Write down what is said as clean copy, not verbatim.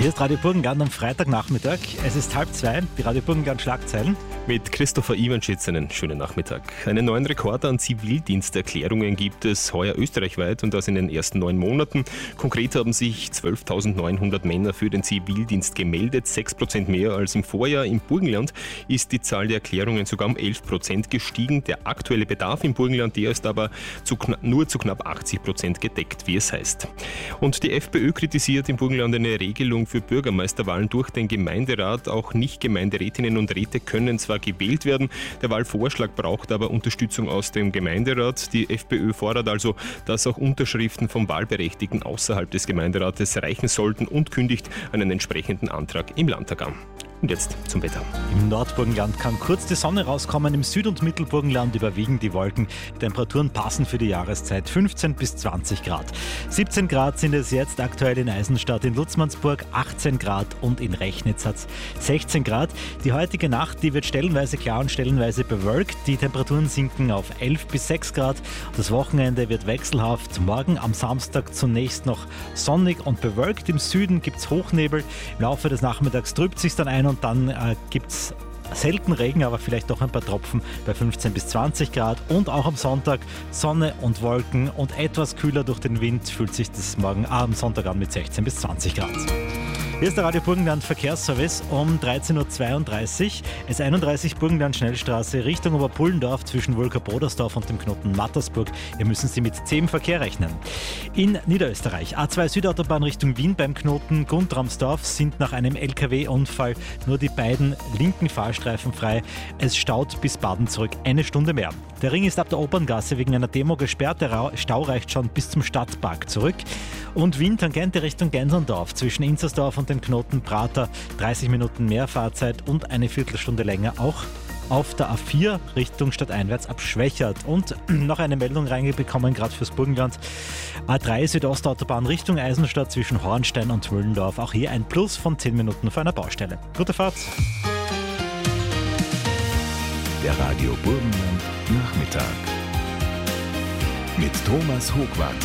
Hier ist Radio Burgenland am Freitagnachmittag. Es ist 1:30, die Radio Burgenland Schlagzeilen. Mit Christopher Iwanschitz einen schönen Nachmittag. Einen neuen Rekord an Zivildiensterklärungen gibt es heuer österreichweit und das in den ersten 9 Monaten. Konkret haben sich 12.900 Männer für den Zivildienst gemeldet, 6% mehr als im Vorjahr. Im Burgenland ist die Zahl der Erklärungen sogar um 11% gestiegen. Der aktuelle Bedarf im Burgenland, der ist aber nur zu knapp 80% gedeckt, wie es heißt. Und die FPÖ kritisiert im Burgenland eine Regelung für Bürgermeisterwahlen durch den Gemeinderat. Auch Nicht-Gemeinderätinnen und Räte können zwar gewählt werden, der Wahlvorschlag braucht aber Unterstützung aus dem Gemeinderat. Die FPÖ fordert also, dass auch Unterschriften von Wahlberechtigten außerhalb des Gemeinderates reichen sollten und kündigt einen entsprechenden Antrag im Landtag an. Und jetzt zum Wetter. Im Nordburgenland kann kurz die Sonne rauskommen, im Süd- und Mittelburgenland überwiegen die Wolken. Die Temperaturen passen für die Jahreszeit 15 bis 20 Grad. 17 Grad sind es jetzt aktuell in Eisenstadt, in Lutzmannsburg 18 Grad und in Rechnitz hat es 16 Grad. Die heutige Nacht, die wird stellenweise klar und stellenweise bewölkt. Die Temperaturen sinken auf 11 bis 6 Grad. Das Wochenende wird wechselhaft. Morgen am Samstag zunächst noch sonnig und bewölkt. Im Süden gibt es Hochnebel. Im Laufe des Nachmittags trübt sich dann ein und dann gibt es selten Regen, aber vielleicht doch ein paar Tropfen bei 15 bis 20 Grad. Und auch am Sonntag Sonne und Wolken und etwas kühler durch den Wind fühlt sich das am Sonntag an mit 16 bis 20 Grad. Hier ist der Radio Burgenland Verkehrsservice um 13.32 Uhr. S31 Burgenland Schnellstraße Richtung Oberpullendorf zwischen Wulker-Brodersdorf und dem Knoten Mattersburg. Hier müssen Sie mit zähem Verkehr rechnen. In Niederösterreich A2 Südautobahn Richtung Wien beim Knoten Guntramsdorf sind nach einem LKW-Unfall nur die beiden linken Fahrstreifen frei. Es staut bis Baden zurück 1 Stunde mehr. Der Ring ist ab der Operngasse wegen einer Demo gesperrt. Der Stau reicht schon bis zum Stadtpark zurück. Und Wien Tangente Richtung Genserndorf zwischen Inzersdorf und dem Knoten Prater 30 Minuten mehr Fahrzeit und eine Viertelstunde länger auch auf der A4 Richtung stadteinwärts ab Schwächert. Und noch eine Meldung reingebekommen, gerade fürs Burgenland. A3 Südostautobahn Richtung Eisenstadt zwischen Hornstein und Müllendorf. Auch hier ein Plus von 10 Minuten vor einer Baustelle. Gute Fahrt! Der Radio Burgenland Nachmittag mit Thomas Hochwart.